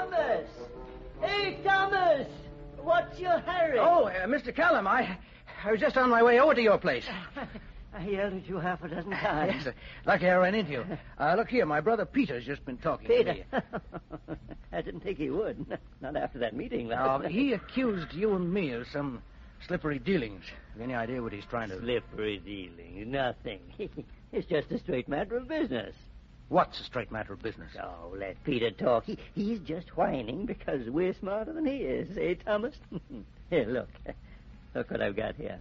Thomas! Hey, Thomas! What's your hurry? Oh, Mr. Callum, I was just on my way over to your place. I yelled at you half a dozen times. Yes, lucky I ran into you. Look here, my brother Peter's just been talking to me. I didn't think he would. Not after that meeting last Now, night. he accused you and me of some slippery dealings. Have any idea what he's trying to... Slippery dealing. Nothing. It's just a straight matter of business. What's a straight matter of business? Oh, let Peter talk. He's just whining because we're smarter than he is. Eh, Thomas? Here, look. Look what I've got here.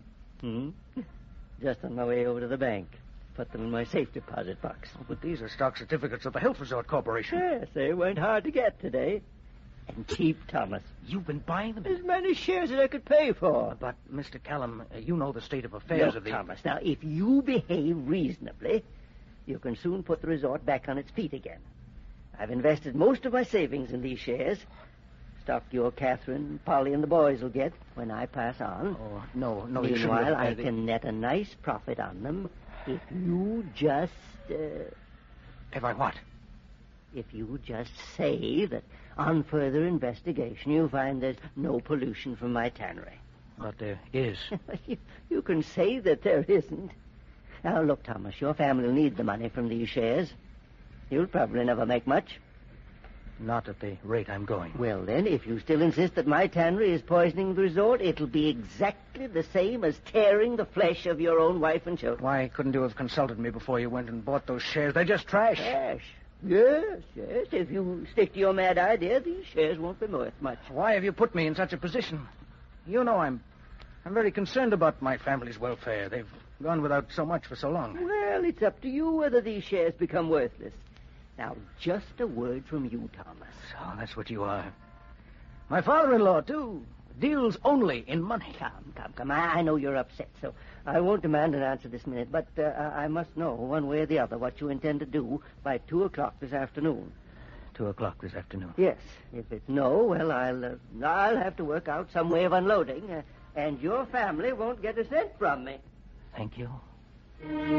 Just on my way over to the bank. Put them in my safe deposit box. Oh, but these are stock certificates of the Health Resort Corporation. Yes, they weren't hard to get today. And cheap, Thomas. You've been buying them? As many shares as I could pay for. But, Mr. Callum, you know the state of affairs Look, of the... Thomas, now, if you behave reasonably, you can soon put the resort back on its feet again. I've invested most of my savings in these shares. Stock your Catherine, Polly, and the boys will get when I pass on. Oh, no, you shouldn't Meanwhile, have... I can net a nice profit on them if you just... If I what? If you just say that on further investigation you find there's no pollution from my tannery. But there is. You can say that there isn't. Now, look, Thomas, your family will need the money from these shares. You'll probably never make much. Not at the rate I'm going. Well, then, if you still insist that my tannery is poisoning the resort, it'll be exactly the same as tearing the flesh of your own wife and children. Why couldn't you have consulted me before you went and bought those shares? They're just trash. Trash? Yes. If you stick to your mad idea, these shares won't be worth much. Why have you put me in such a position? You know I'm very concerned about my family's welfare. They've gone without so much for so long. Well, it's up to you whether these shares become worthless. Now, just a word from you, Thomas. So that's what you are. My father-in-law, too, deals only in money. Come. I know you're upset, so I won't demand an answer this minute, but I must know, one way or the other, what you intend to do by 2 o'clock this afternoon. 2 o'clock this afternoon? Yes. If it's no, well, I'll have to work out some way of unloading, and your family won't get a cent from me. Thank you.